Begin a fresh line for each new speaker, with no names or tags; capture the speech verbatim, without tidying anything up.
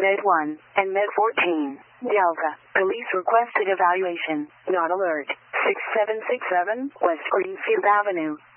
Med one, and Med fourteen. Delta, police requested evaluation, not alert. six seven six seven West Greenfield Avenue.